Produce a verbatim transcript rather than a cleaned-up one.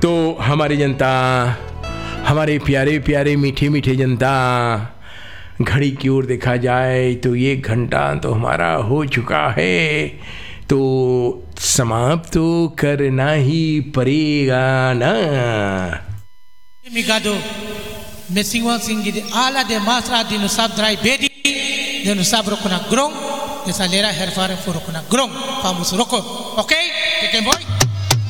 तो हमारी जनता, हमारे प्यारे प्यारे मीठे मीठे जनता, घड़ी की ओर देखा जाए तो ये घंटा तो हमारा हो चुका है, तो समाप्त तो करना ही पड़ेगा ना। Migado Mesingwa Singidi ala de masra dinu sabdrai bedi dinu sabro kuna grong de salera herfare furo kuna grong famus roko. Okay? Keke boy.